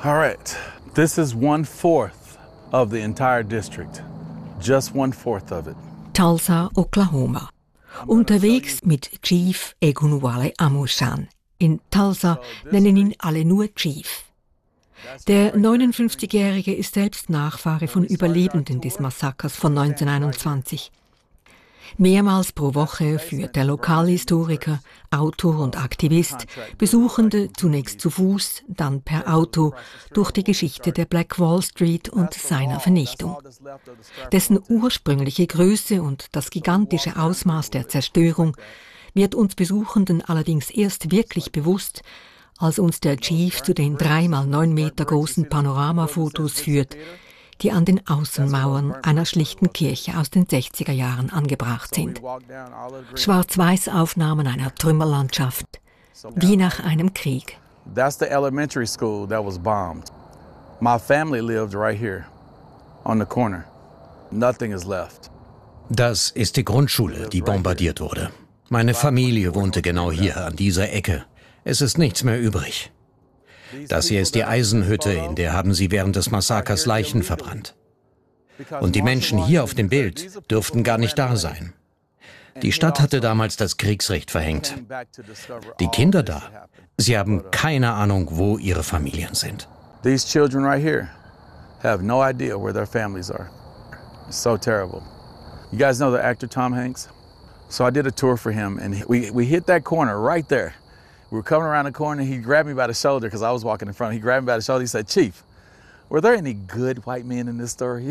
All right, this is 1/4 of the entire district. Just 1/4 of it. Tulsa, Oklahoma. Unterwegs mit Chief Egunuwale Amoshan. In Tulsa nennen ihn alle nur Chief. Der 59-Jährige ist selbst Nachfahre von Überlebenden des Massakers von 1921. Mehrmals pro Woche führt der Lokalhistoriker, Autor und Aktivist Besuchende zunächst zu Fuß, dann per Auto durch die Geschichte der Black Wall Street und seiner Vernichtung. Dessen ursprüngliche Größe und das gigantische Ausmaß der Zerstörung wird uns Besuchenden allerdings erst wirklich bewusst, als uns der Chief zu den 3x9 Meter großen Panoramafotos führt, die an den Außenmauern einer schlichten Kirche aus den 60er Jahren angebracht sind. Schwarz-Weiß-Aufnahmen einer Trümmerlandschaft, wie nach einem Krieg. That's the elementary school that was bombed. My family lived right here on the corner. Nothing is left. Das ist die Grundschule, die bombardiert wurde. Meine Familie wohnte genau hier, an dieser Ecke. Es ist nichts mehr übrig. Das hier ist die Eisenhütte, in der haben sie während des Massakers Leichen verbrannt. Und die Menschen hier auf dem Bild dürften gar nicht da sein. Die Stadt hatte damals das Kriegsrecht verhängt. Die Kinder da, sie haben keine Ahnung, wo ihre Familien sind. These children right here have no idea where their families are. It's so terrible. You guys know the actor Tom Hanks? So I did a tour for him, and we hit that corner right there. We were coming around the corner, and he grabbed me by the shoulder because I was walking in front. He grabbed me by the shoulder. He said, "Chief, were there any good white men in this story?"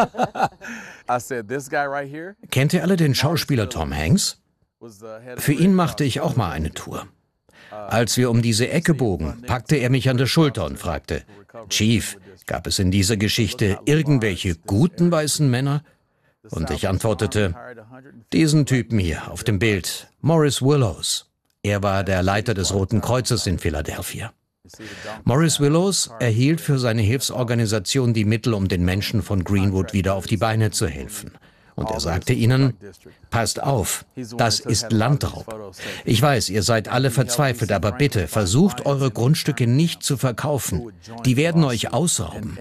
I said, "This guy right here." Kennt ihr alle den Schauspieler Tom Hanks? Für ihn machte ich auch mal eine Tour. Als wir um diese Ecke bogen, packte er mich an der Schulter und fragte, Chief, gab es in dieser Geschichte irgendwelche guten weißen Männer? Und ich antwortete, diesen Typen hier auf dem Bild, Morris Willows. Er war der Leiter des Roten Kreuzes in Philadelphia. Morris Willows erhielt für seine Hilfsorganisation die Mittel, um den Menschen von Greenwood wieder auf die Beine zu helfen. Und er sagte ihnen, passt auf, das ist Landraub. Ich weiß, ihr seid alle verzweifelt, aber bitte versucht eure Grundstücke nicht zu verkaufen. Die werden euch ausrauben.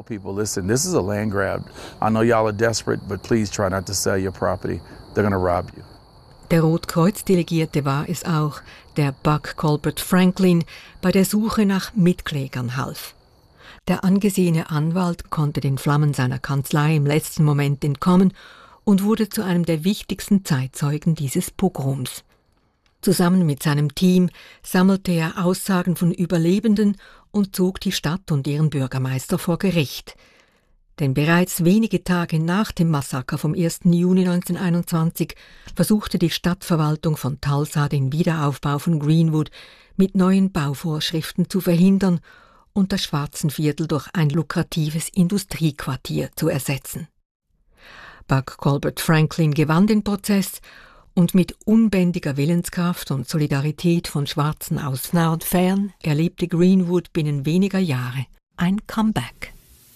Der Rotkreuz-Delegierte war es auch, der Buck Colbert Franklin bei der Suche nach Mitklägern half. Der angesehene Anwalt konnte den Flammen seiner Kanzlei im letzten Moment entkommen und wurde zu einem der wichtigsten Zeitzeugen dieses Pogroms. Zusammen mit seinem Team sammelte er Aussagen von Überlebenden und zog die Stadt und ihren Bürgermeister vor Gericht. Denn bereits wenige Tage nach dem Massaker vom 1. Juni 1921 versuchte die Stadtverwaltung von Tulsa den Wiederaufbau von Greenwood mit neuen Bauvorschriften zu verhindern und das Schwarzenviertel durch ein lukratives Industriequartier zu ersetzen. Buck Colbert Franklin gewann den Prozess und mit unbändiger Willenskraft und Solidarität von Schwarzen aus nah und fern erlebte Greenwood binnen weniger Jahre ein Comeback.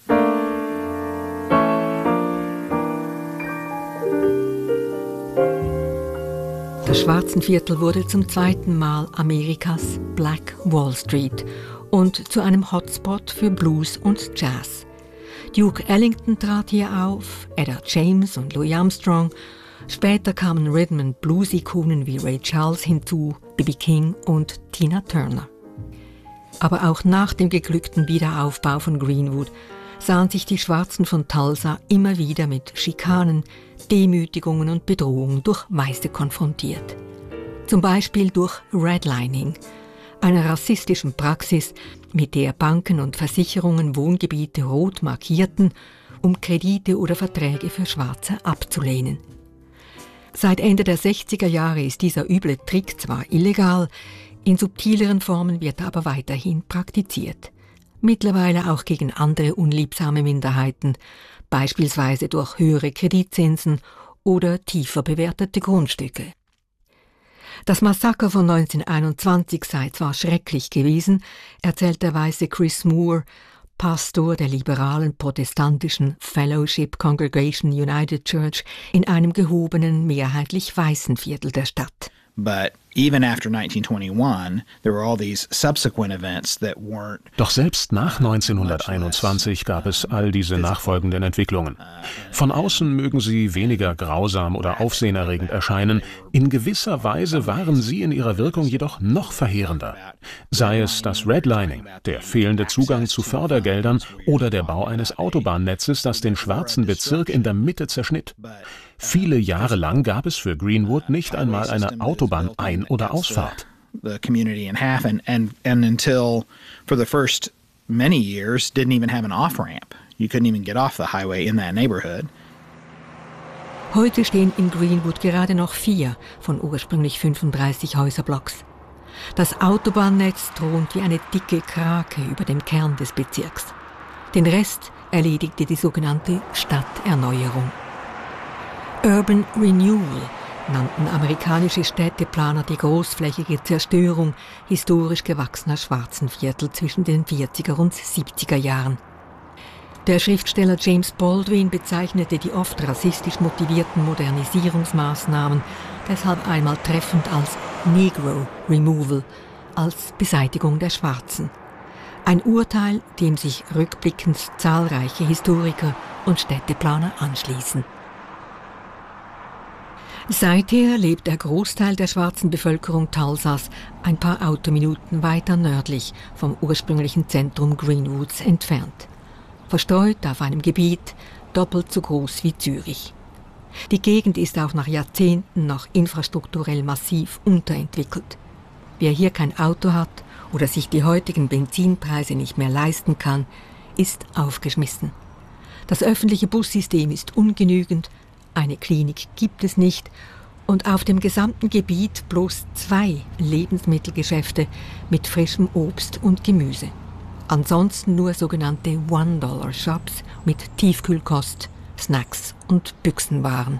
Das Schwarzenviertel wurde zum zweiten Mal Amerikas Black Wall Street und zu einem Hotspot für Blues und Jazz. Duke Ellington trat hier auf, Etta James und Louis Armstrong. Später kamen Rhythm- und Blues-Ikonen wie Ray Charles hinzu, B.B. King und Tina Turner. Aber auch nach dem geglückten Wiederaufbau von Greenwood sahen sich die Schwarzen von Tulsa immer wieder mit Schikanen, Demütigungen und Bedrohungen durch Weiße konfrontiert. Zum Beispiel durch Redlining, einer rassistischen Praxis, mit der Banken und Versicherungen Wohngebiete rot markierten, um Kredite oder Verträge für Schwarze abzulehnen. Seit Ende der 60er Jahre ist dieser üble Trick zwar illegal, in subtileren Formen wird er aber weiterhin praktiziert. Mittlerweile auch gegen andere unliebsame Minderheiten, beispielsweise durch höhere Kreditzinsen oder tiefer bewertete Grundstücke. Das Massaker von 1921 sei zwar schrecklich gewesen, erzählt der weiße Chris Moore, Pastor der liberalen protestantischen Fellowship Congregation United Church in einem gehobenen, mehrheitlich weißen Viertel der Stadt. But Doch selbst nach 1921 gab es all diese nachfolgenden Entwicklungen. Von außen mögen sie weniger grausam oder aufsehenerregend erscheinen, in gewisser Weise waren sie in ihrer Wirkung jedoch noch verheerender. Sei es das Redlining, der fehlende Zugang zu Fördergeldern oder der Bau eines Autobahnnetzes, das den schwarzen Bezirk in der Mitte zerschnitt. Viele Jahre lang gab es für Greenwood nicht einmal eine Autobahn-Ein- oder Ausfahrt. The community in half and until for the first many years didn't even have an off-ramp. You couldn't even get off the highway in that neighborhood. Heute stehen in Greenwood gerade noch 4 von ursprünglich 35 Häuserblocks. Das Autobahnnetz thront wie eine dicke Krake über dem Kern des Bezirks. Den Rest erledigte die sogenannte Stadterneuerung. Urban Renewal nannten amerikanische Städteplaner die großflächige Zerstörung historisch gewachsener schwarzen Viertel zwischen den 40er und 70er Jahren. Der Schriftsteller James Baldwin bezeichnete die oft rassistisch motivierten Modernisierungsmaßnahmen deshalb einmal treffend als Negro Removal, als Beseitigung der Schwarzen. Ein Urteil, dem sich rückblickend zahlreiche Historiker und Städteplaner anschließen. Seither lebt der Großteil der schwarzen Bevölkerung Tulsas ein paar Autominuten weiter nördlich vom ursprünglichen Zentrum Greenwoods entfernt. Verstreut auf einem Gebiet doppelt so groß wie Zürich. Die Gegend ist auch nach Jahrzehnten noch infrastrukturell massiv unterentwickelt. Wer hier kein Auto hat oder sich die heutigen Benzinpreise nicht mehr leisten kann, ist aufgeschmissen. Das öffentliche Bussystem ist ungenügend, eine Klinik gibt es nicht und auf dem gesamten Gebiet bloß 2 Lebensmittelgeschäfte mit frischem Obst und Gemüse. Ansonsten nur sogenannte $1-Shops mit Tiefkühlkost, Snacks und Büchsenwaren.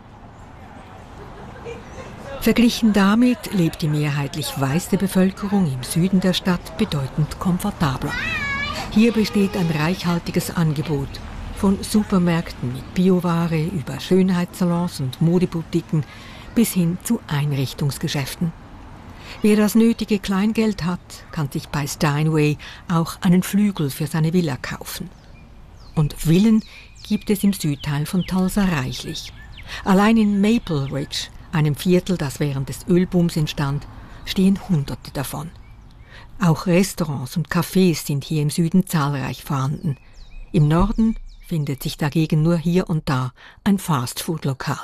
Verglichen damit lebt die mehrheitlich weiße Bevölkerung im Süden der Stadt bedeutend komfortabler. Hier besteht ein reichhaltiges Angebot, von Supermärkten mit Bioware über Schönheitssalons und Modeboutiquen bis hin zu Einrichtungsgeschäften. Wer das nötige Kleingeld hat, kann sich bei Steinway auch einen Flügel für seine Villa kaufen. Und Villen gibt es im Südteil von Tulsa reichlich. Allein in Maple Ridge, einem Viertel, das während des Ölbooms entstand, stehen Hunderte davon. Auch Restaurants und Cafés sind hier im Süden zahlreich vorhanden. Im Norden findet sich dagegen nur hier und da ein Fastfood-Lokal.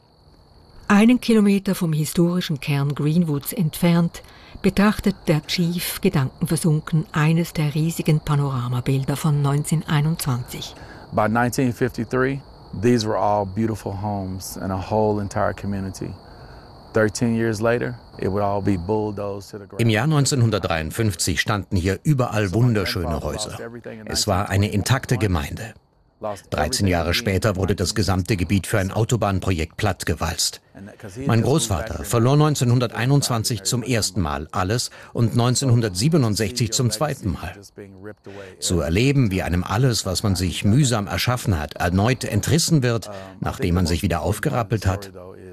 1 Kilometer vom historischen Kern Greenwoods entfernt betrachtet der Chief gedankenversunken eines der riesigen Panoramabilder von 1921. By 1953, these were all beautiful homes and a whole entire community. 13 years later, it would all be bulldozed to the ground. Im Jahr 1953 standen hier überall wunderschöne Häuser. Es war eine intakte Gemeinde. 13 Jahre später wurde das gesamte Gebiet für ein Autobahnprojekt plattgewalzt. Mein Großvater verlor 1921 zum ersten Mal alles und 1967 zum zweiten Mal. Zu erleben, wie einem alles, was man sich mühsam erschaffen hat, erneut entrissen wird, nachdem man sich wieder aufgerappelt hat.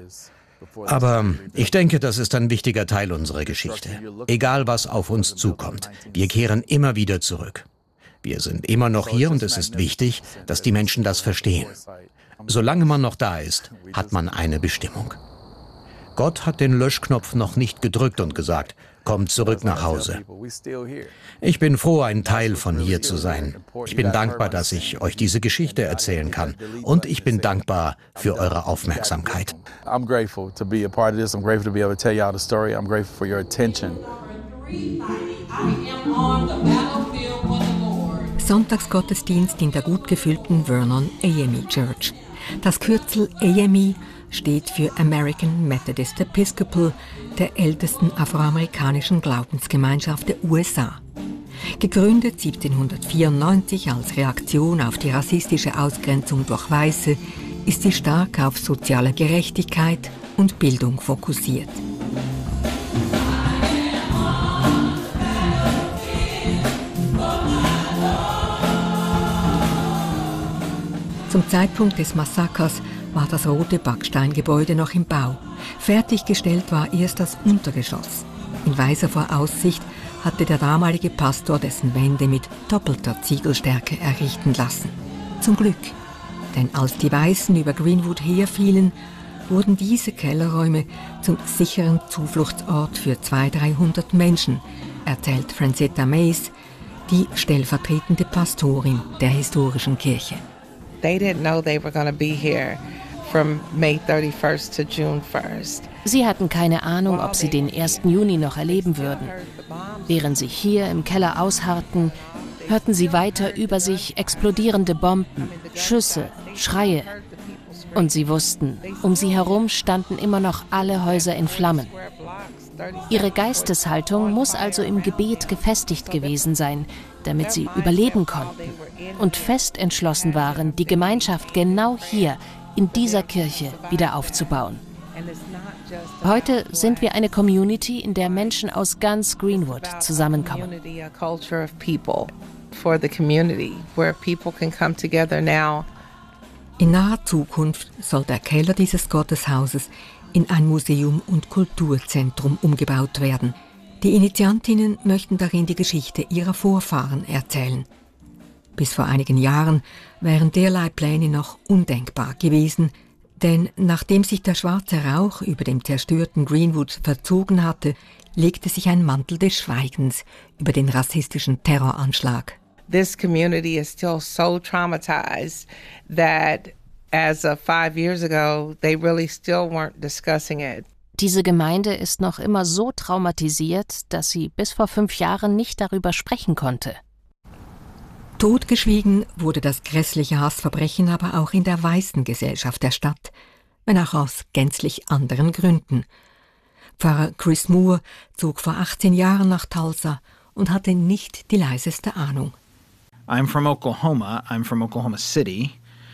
Aber ich denke, das ist ein wichtiger Teil unserer Geschichte. Egal, was auf uns zukommt, wir kehren immer wieder zurück. Wir sind immer noch hier und es ist wichtig, dass die Menschen das verstehen. Solange man noch da ist, hat man eine Bestimmung. Gott hat den Löschknopf noch nicht gedrückt und gesagt, kommt zurück nach Hause. Ich bin froh, ein Teil von hier zu sein. Ich bin dankbar, dass ich euch diese Geschichte erzählen kann. Und ich bin dankbar für eure Aufmerksamkeit. I'm grateful to be a part of this. I'm grateful to be able to tell y'all the story. I'm grateful for your attention. Sonntagsgottesdienst in der gut gefüllten Vernon AME Church. Das Kürzel AME steht für American Methodist Episcopal, der ältesten afroamerikanischen Glaubensgemeinschaft der USA. Gegründet 1794 als Reaktion auf die rassistische Ausgrenzung durch Weiße, ist sie stark auf soziale Gerechtigkeit und Bildung fokussiert. Zum Zeitpunkt des Massakers war das rote Backsteingebäude noch im Bau. Fertiggestellt war erst das Untergeschoss. Weiser Voraussicht hatte der damalige Pastor dessen Wände mit doppelter Ziegelstärke errichten lassen. Zum Glück, denn als die Weißen über Greenwood herfielen, wurden diese Kellerräume zum sicheren Zufluchtsort für 200-300 Menschen, erzählt Francetta Mays, die stellvertretende Pastorin der historischen Kirche. They didn't know they were going to be here from May 31st to June 1st. Sie hatten keine Ahnung, ob sie den 1. Juni noch erleben würden. Während sie hier im Keller ausharrten, hörten sie weiter über sich explodierende Bomben, Schüsse, Schreie. Und sie wussten, um sie herum standen immer noch alle Häuser in Flammen. Ihre Geisteshaltung muss also im Gebet gefestigt gewesen sein, damit sie überleben konnten und fest entschlossen waren, die Gemeinschaft genau hier, in dieser Kirche, wieder aufzubauen. Heute sind wir eine Community, in der Menschen aus ganz Greenwood zusammenkommen. In naher Zukunft soll der Keller dieses Gotteshauses in ein Museum und Kulturzentrum umgebaut werden. Die Initiantinnen möchten darin die Geschichte ihrer Vorfahren erzählen. Bis vor einigen Jahren wären derlei Pläne noch undenkbar gewesen, denn nachdem sich der schwarze Rauch über dem zerstörten Greenwood verzogen hatte, legte sich ein Mantel des Schweigens über den rassistischen Terroranschlag. This community is still so traumatized that as of 5 years ago, they really still weren't discussing it. Diese Gemeinde ist noch immer so traumatisiert, dass sie bis vor 5 Jahren nicht darüber sprechen konnte. Totgeschwiegen wurde das grässliche Hassverbrechen aber auch in der weißen Gesellschaft der Stadt, wenn auch aus gänzlich anderen Gründen. Pfarrer Chris Moore zog vor 18 Jahren nach Tulsa und hatte nicht die leiseste Ahnung. I'm from Oklahoma City.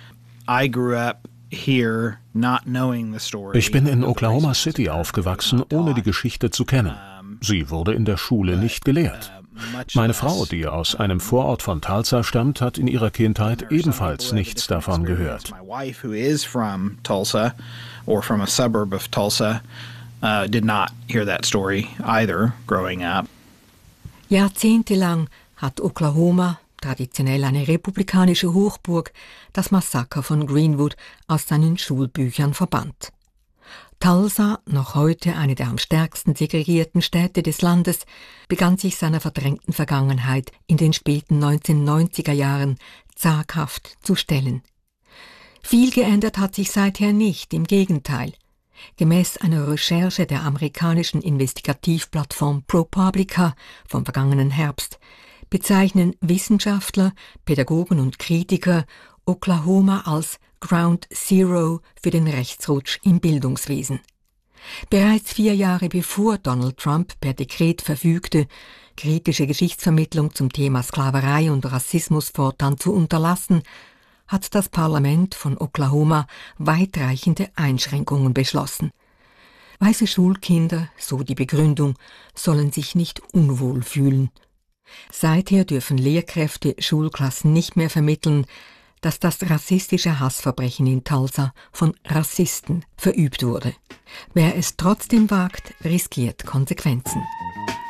I grew up here not knowing the story. Ich bin in Oklahoma City aufgewachsen, ohne die Geschichte zu kennen. Sie wurde in der Schule nicht gelehrt. Meine Frau, die aus einem Vorort von Tulsa stammt, hat in ihrer Kindheit ebenfalls nichts davon gehört. My wife, who is from Tulsa or from a suburb of Tulsa, did not hear that story either growing up. Jahrzehntelang hat Oklahoma, traditionell eine republikanische Hochburg, das Massaker von Greenwood aus seinen Schulbüchern verbannt. Tulsa, noch heute eine der am stärksten segregierten Städte des Landes, begann sich seiner verdrängten Vergangenheit in den späten 1990er Jahren zaghaft zu stellen. Viel geändert hat sich seither nicht, im Gegenteil. Gemäß einer Recherche der amerikanischen Investigativplattform ProPublica vom vergangenen Herbst bezeichnen Wissenschaftler, Pädagogen und Kritiker Oklahoma als Ground Zero für den Rechtsrutsch im Bildungswesen. Bereits 4 Jahre bevor Donald Trump per Dekret verfügte, kritische Geschichtsvermittlung zum Thema Sklaverei und Rassismus fortan zu unterlassen, hat das Parlament von Oklahoma weitreichende Einschränkungen beschlossen. Weiße Schulkinder, so die Begründung, sollen sich nicht unwohl fühlen. Seither dürfen Lehrkräfte Schulklassen nicht mehr vermitteln, dass das rassistische Hassverbrechen in Tulsa von Rassisten verübt wurde. Wer es trotzdem wagt, riskiert Konsequenzen.